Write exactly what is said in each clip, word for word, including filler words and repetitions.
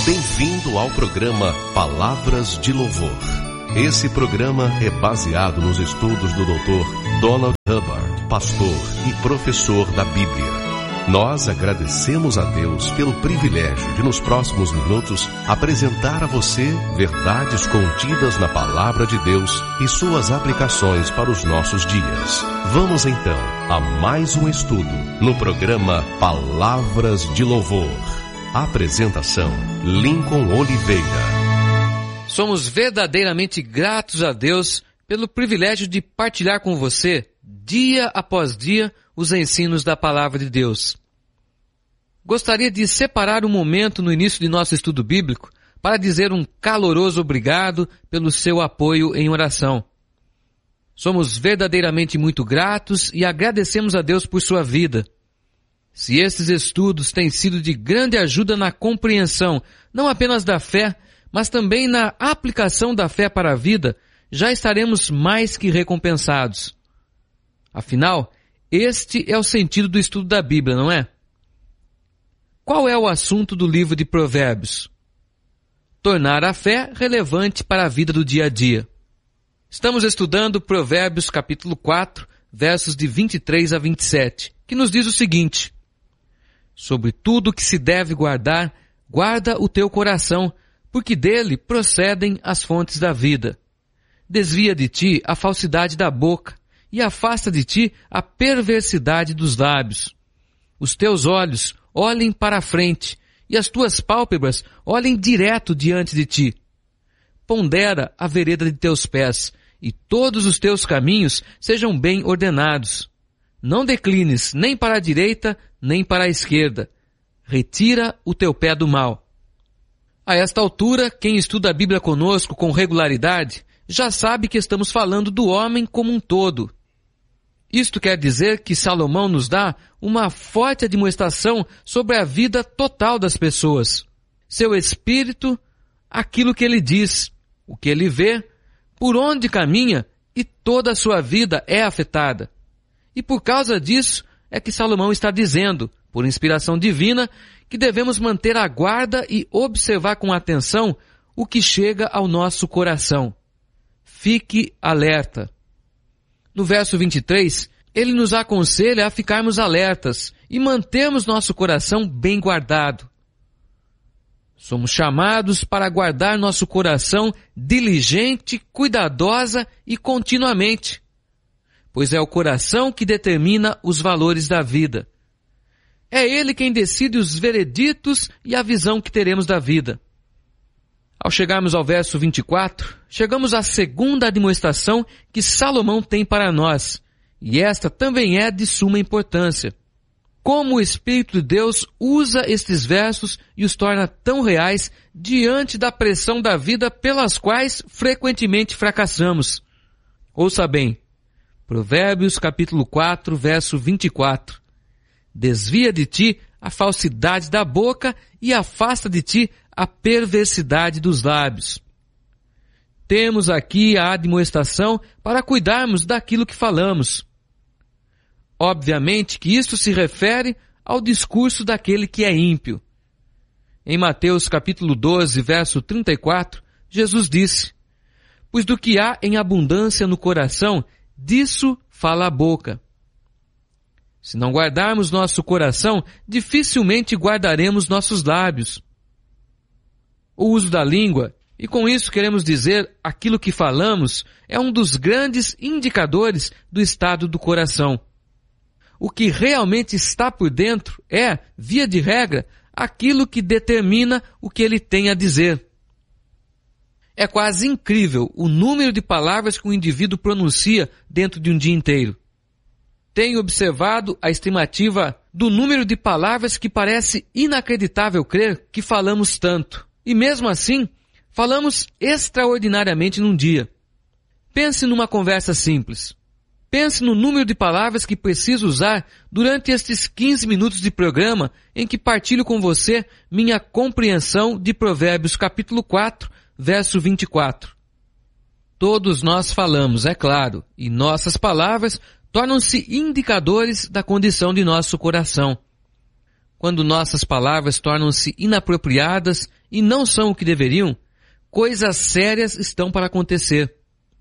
Bem-vindo ao programa Palavras de Louvor. Esse programa é baseado nos estudos do doutor Donald Hubbard, pastor e professor da Bíblia. Nós agradecemos a Deus pelo privilégio de, nos próximos minutos, apresentar a você verdades contidas na Palavra de Deus e suas aplicações para os nossos dias. Vamos então a mais um estudo no programa Palavras de Louvor. Apresentação: Lincoln Oliveira. Somos verdadeiramente gratos a Deus pelo privilégio de partilhar com você, dia após dia, os ensinos da Palavra de Deus. Gostaria de separar um momento no início de nosso estudo bíblico para dizer um caloroso obrigado pelo seu apoio em oração. Somos verdadeiramente muito gratos e agradecemos a Deus por sua vida. Se estes estudos têm sido de grande ajuda na compreensão, não apenas da fé, mas também na aplicação da fé para a vida, já estaremos mais que recompensados. Afinal, este é o sentido do estudo da Bíblia, não é? Qual é o assunto do livro de Provérbios? Tornar a fé relevante para a vida do dia a dia. Estamos estudando Provérbios capítulo quatro, versos de vinte e três a vinte e sete, que nos diz o seguinte: sobre tudo que se deve guardar, guarda o teu coração, porque dele procedem as fontes da vida. Desvia de ti a falsidade da boca, e afasta de ti a perversidade dos lábios. Os teus olhos olhem para a frente, e as tuas pálpebras olhem direto diante de ti. Pondera a vereda de teus pés, e todos os teus caminhos sejam bem ordenados. Não declines nem para a direita, nem para a esquerda. Retira o teu pé do mal. A esta altura, quem estuda a Bíblia conosco com regularidade, já sabe que estamos falando do homem como um todo. Isto quer dizer que Salomão nos dá uma forte admoestação sobre a vida total das pessoas. Seu espírito, aquilo que ele diz, o que ele vê, por onde caminha, e toda a sua vida é afetada. E por causa disso é que Salomão está dizendo, por inspiração divina, que devemos manter a guarda e observar com atenção o que chega ao nosso coração. Fique alerta. No verso vinte e três, ele nos aconselha a ficarmos alertas e mantermos nosso coração bem guardado. Somos chamados para guardar nosso coração diligente, cuidadosa e continuamente, pois é o coração que determina os valores da vida. É ele quem decide os vereditos e a visão que teremos da vida. Ao chegarmos ao verso vinte e quatro, chegamos à segunda admoestação que Salomão tem para nós, e esta também é de suma importância. Como o Espírito de Deus usa estes versos e os torna tão reais diante da pressão da vida pelas quais frequentemente fracassamos. Ouça bem, Provérbios capítulo quatro, verso vinte e quatro. Desvia de ti a falsidade da boca e afasta de ti a perversidade dos lábios. Temos aqui a admoestação para cuidarmos daquilo que falamos. Obviamente que isto se refere ao discurso daquele que é ímpio. Em Mateus capítulo doze, verso trinta e quatro, Jesus disse: pois do que há em abundância no coração, disso fala a boca. Se não guardarmos nosso coração, dificilmente guardaremos nossos lábios. O uso da língua, e com isso queremos dizer aquilo que falamos, é um dos grandes indicadores do estado do coração. O que realmente está por dentro é, via de regra, aquilo que determina o que ele tem a dizer. É quase incrível o número de palavras que um indivíduo pronuncia dentro de um dia inteiro. Tenho observado a estimativa do número de palavras que parece inacreditável crer que falamos tanto. E mesmo assim, falamos extraordinariamente num dia. Pense numa conversa simples. Pense no número de palavras que preciso usar durante estes quinze minutos de programa em que partilho com você minha compreensão de Provérbios capítulo quatro, verso vinte e quatro. Todos nós falamos, é claro, e nossas palavras tornam-se indicadores da condição de nosso coração. quando nossas palavras tornam-se inapropriadas e não são o que deveriam, coisas sérias estão para acontecer.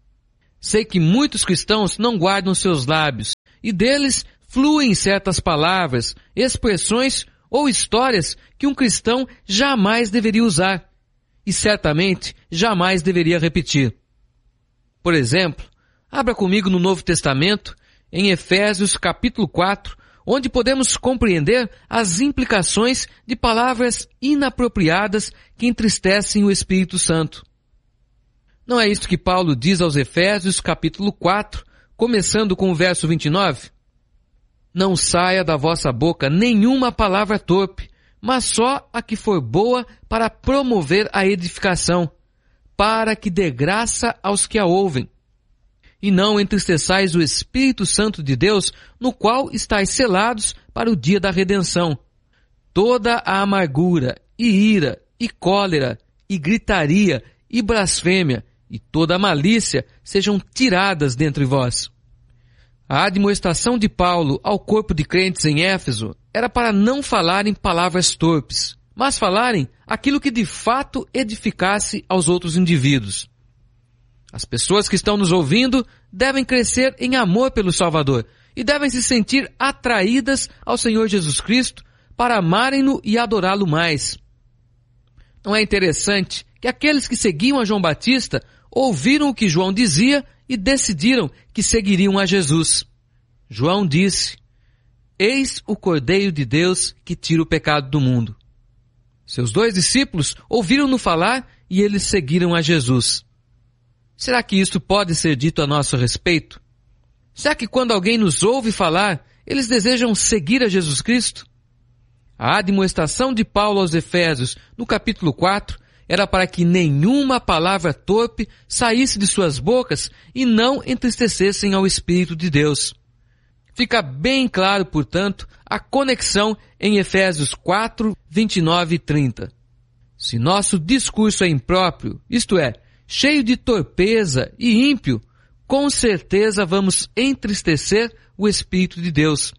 Sei que muitos cristãos não guardam seus lábios, e deles fluem certas palavras, expressões ou histórias que um cristão jamais deveria usar, e certamente jamais deveria repetir. Por exemplo, abra comigo no Novo Testamento, em Efésios capítulo quatro, onde podemos compreender as implicações de palavras inapropriadas que entristecem o Espírito Santo. Não é isto que Paulo diz aos Efésios capítulo quatro, começando com o verso vinte e nove? Não saia da vossa boca nenhuma palavra torpe, mas só a que for boa para promover a edificação, para que dê graça aos que a ouvem. E não entristeçais o Espírito Santo de Deus, no qual estáis selados para o dia da redenção. Toda a amargura, e ira, e cólera, e gritaria, e blasfêmia, e toda a malícia sejam tiradas dentre vós. A admoestação de Paulo ao corpo de crentes em Éfeso era para não falarem palavras torpes, mas falarem aquilo que de fato edificasse aos outros indivíduos. As pessoas que estão nos ouvindo devem crescer em amor pelo Salvador e devem se sentir atraídas ao Senhor Jesus Cristo para amarem-no e adorá-lo mais. Não é interessante que aqueles que seguiam a João Batista ouviram o que João dizia e decidiram que seguiriam a Jesus. João disse: Eis o Cordeiro de Deus que tira o pecado do mundo. Seus dois discípulos ouviram-no falar e eles seguiram a Jesus. Será que isto pode ser dito a nosso respeito? Será que quando alguém nos ouve falar, eles desejam seguir a Jesus Cristo? A admoestação de Paulo aos Efésios, no capítulo quatro, era para que nenhuma palavra torpe saísse de suas bocas e não entristecessem ao Espírito de Deus. Fica bem claro, portanto, a conexão em Efésios quatro, vinte e nove e trinta. Se nosso discurso é impróprio, isto é, cheio de torpeza e ímpio, com certeza vamos entristecer o Espírito de Deus.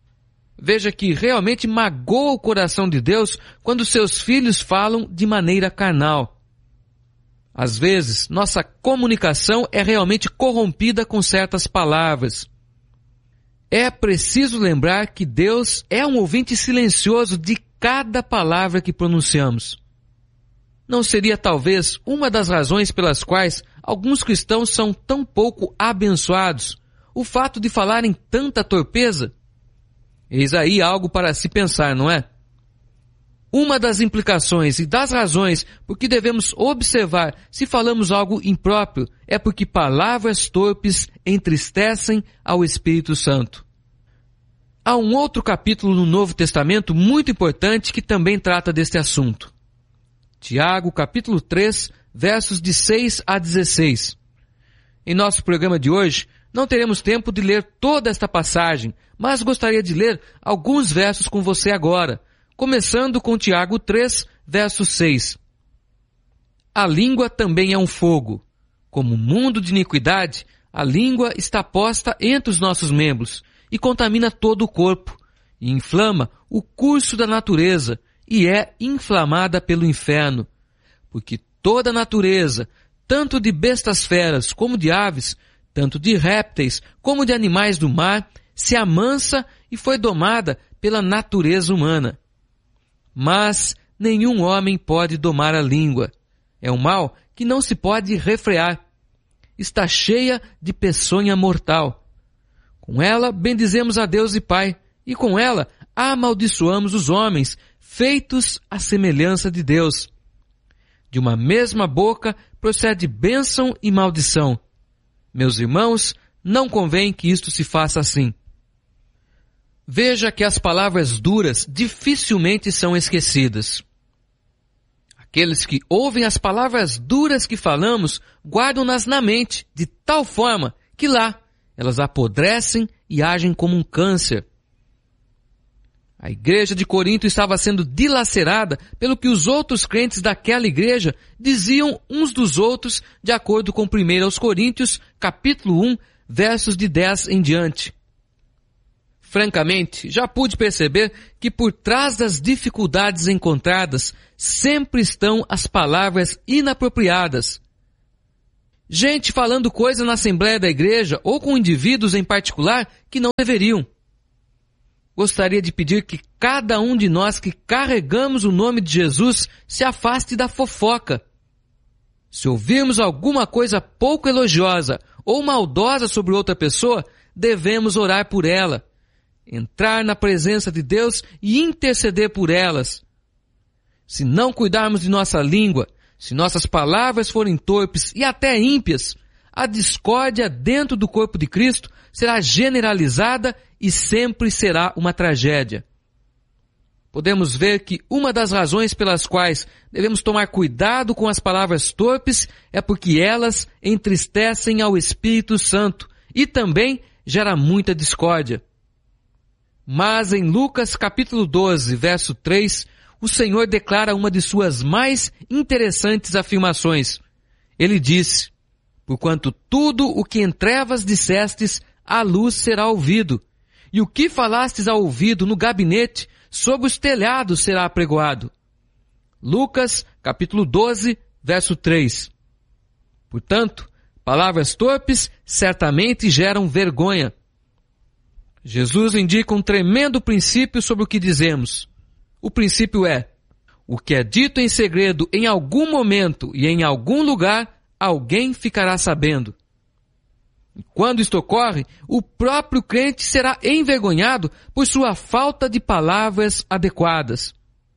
Veja que realmente magoa o coração de Deus quando seus filhos falam de maneira carnal. Às vezes, nossa comunicação é realmente corrompida com certas palavras. É preciso lembrar que Deus é um ouvinte silencioso de cada palavra que pronunciamos. Não seria talvez uma das razões pelas quais alguns cristãos são tão pouco abençoados, o fato de falarem tanta torpeza? Eis aí algo para se pensar, não é? Uma das implicações e das razões por que devemos observar se falamos algo impróprio é porque palavras torpes entristecem ao Espírito Santo. Há um outro capítulo no Novo Testamento muito importante que também trata deste assunto. Tiago, capítulo três, versos de seis a dezesseis. Em nosso programa de hoje, não teremos tempo de ler toda esta passagem, mas gostaria de ler alguns versos com você agora, começando com Tiago três, verso seis. A língua também é um fogo. Como mundo de iniquidade, a língua está posta entre os nossos membros e contamina todo o corpo, e inflama o curso da natureza, e é inflamada pelo inferno. Porque toda a natureza, tanto de bestas feras como de aves, tanto de répteis como de animais do mar, se amansa e foi domada pela natureza humana. Mas nenhum homem pode domar a língua. É um mal que não se pode refrear. Está cheia de peçonha mortal. Com ela bendizemos a Deus e Pai, e com ela amaldiçoamos os homens, feitos à semelhança de Deus. De uma mesma boca procede bênção e maldição. Meus irmãos, não convém que isto se faça assim. Veja que as palavras duras dificilmente são esquecidas. Aqueles que ouvem as palavras duras que falamos, guardam-nas na mente, de tal forma que lá elas apodrecem e agem como um câncer. A igreja de Corinto estava sendo dilacerada pelo que os outros crentes daquela igreja diziam uns dos outros, de acordo com primeira aos Coríntios, capítulo um, versos de dez em diante. Francamente, já pude perceber que por trás das dificuldades encontradas sempre estão as palavras inapropriadas. Gente falando coisa na assembleia da igreja ou com indivíduos em particular que não deveriam. Gostaria de pedir que cada um de nós que carregamos o nome de Jesus se afaste da fofoca. Se ouvirmos alguma coisa pouco elogiosa ou maldosa sobre outra pessoa, devemos orar por ela, entrar na presença de Deus e interceder por elas. Se não cuidarmos de nossa língua, se nossas palavras forem torpes e até ímpias, a discórdia dentro do corpo de Cristo será generalizada e sempre será uma tragédia. Podemos ver que uma das razões pelas quais devemos tomar cuidado com as palavras torpes é porque elas entristecem ao Espírito Santo e também gera muita discórdia. Mas em Lucas capítulo doze, verso três, o Senhor declara uma de suas mais interessantes afirmações. Ele disse: porquanto tudo o que em trevas dissestes, à luz será ouvido, e o que falastes ao ouvido no gabinete, sobre os telhados será apregoado. Lucas capítulo doze, verso três. Portanto, palavras torpes certamente geram vergonha. Jesus indica um tremendo princípio sobre o que dizemos. O princípio é: o que é dito em segredo em algum momento e em algum lugar, alguém ficará sabendo. E quando isto ocorre, o próprio crente será envergonhado por sua falta de palavras adequadas.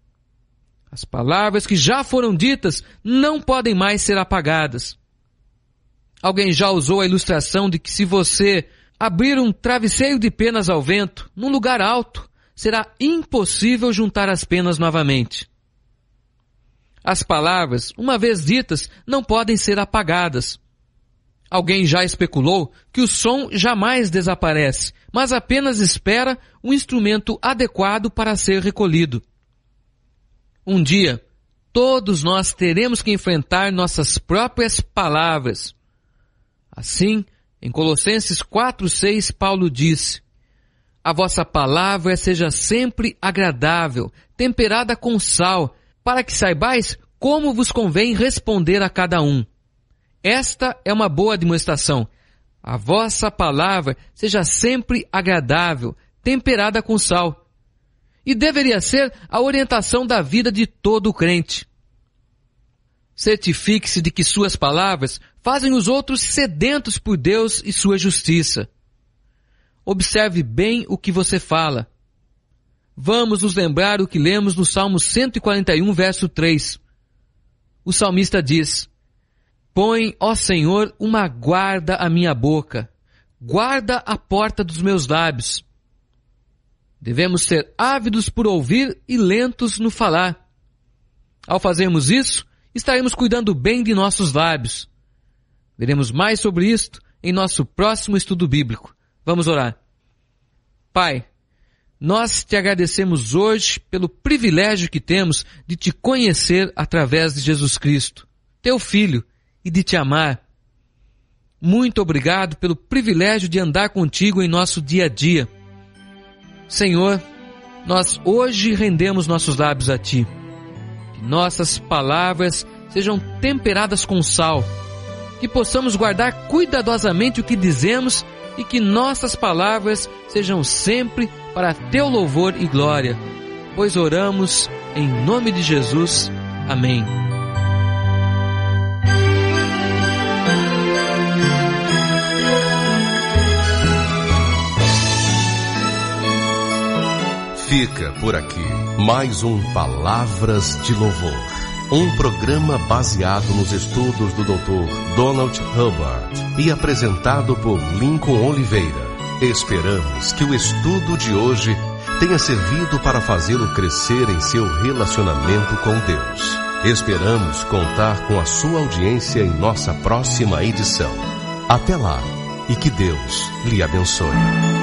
As palavras que já foram ditas não podem mais ser apagadas. Alguém já usou a ilustração de que se você abrir um travesseiro de penas ao vento, num lugar alto, será impossível juntar as penas novamente. As palavras, uma vez ditas, não podem ser apagadas. Alguém já especulou que o som jamais desaparece, mas apenas espera um instrumento adequado para ser recolhido. Um dia, todos nós teremos que enfrentar nossas próprias palavras. Assim, em Colossenses quatro, seis, Paulo disse: a vossa palavra seja sempre agradável, temperada com sal, para que saibais como vos convém responder a cada um. Esta é uma boa demonstração. A vossa palavra seja sempre agradável, temperada com sal. E deveria ser a orientação da vida de todo crente. Certifique-se de que suas palavras fazem os outros sedentos por Deus e sua justiça. Observe bem o que você fala. Vamos nos lembrar o que lemos no Salmo cento e quarenta e um, verso três. O salmista diz: põe, ó Senhor, uma guarda à minha boca, guarda a porta dos meus lábios. Devemos ser ávidos por ouvir e lentos no falar. Ao fazermos isso, estaremos cuidando bem de nossos lábios. Veremos mais sobre isto em nosso próximo estudo bíblico. Vamos orar. Pai, nós te agradecemos hoje pelo privilégio que temos de te conhecer através de Jesus Cristo, teu Filho, e de te amar. Muito obrigado pelo privilégio de andar contigo em nosso dia a dia. Senhor, nós hoje rendemos nossos lábios a ti. Que nossas palavras sejam temperadas com sal, que possamos guardar cuidadosamente o que dizemos e que nossas palavras sejam sempre para teu louvor e glória, pois oramos em nome de Jesus. Amém. Fica por aqui mais um Palavras de Louvor, um programa baseado nos estudos do doutor Donald Hubbard e apresentado por Lincoln Oliveira. Esperamos que o estudo de hoje tenha servido para fazê-lo crescer em seu relacionamento com Deus. Esperamos contar com a sua audiência em nossa próxima edição. Até lá e que Deus lhe abençoe.